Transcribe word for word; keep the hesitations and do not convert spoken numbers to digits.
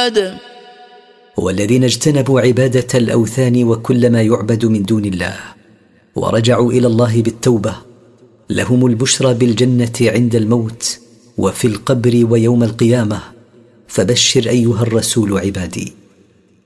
عباد. والذين اجتنبوا عبادة الأوثان وكل ما يعبد من دون الله ورجعوا إلى الله بالتوبة لهم البشرى بالجنة عند الموت وفي القبر ويوم القيامة. فبشر أيها الرسول عبادي.